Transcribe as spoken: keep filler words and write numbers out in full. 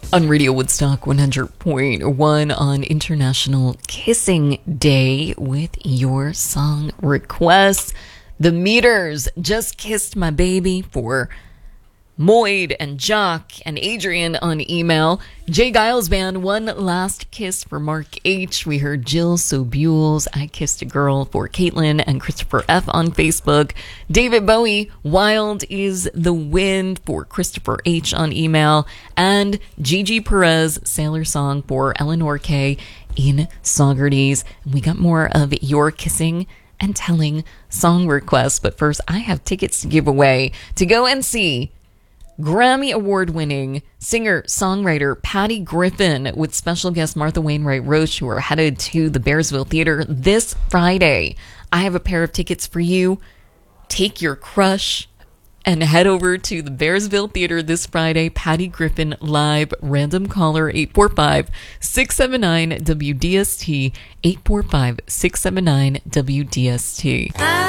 On Radio Woodstock one hundred point one on International Kissing Day with your song requests. The Meters just kissed my baby for Moid and Jock and Adrian on email. Jay Giles Band, One Last Kiss for Mark H. We heard Jill Sobules, I Kissed a Girl for Caitlin and Christopher F. on Facebook. David Bowie, Wild is the Wind for Christopher H. on email. And Gigi Perez, Sailor Song for Eleanor K. in Saugerties. We got more of your kissing and telling song requests. But first, I have tickets to give away to go and see Grammy Award-winning singer-songwriter Patty Griffin with special guest Martha Wainwright Roche, who are headed to the Bearsville Theater this Friday. I have a pair of tickets for you. Take your crush and head over to the Bearsville Theater this Friday. Patty Griffin live. Random caller eight four five, six seven nine, W D S T, eight four five, six seven nine, W D S T.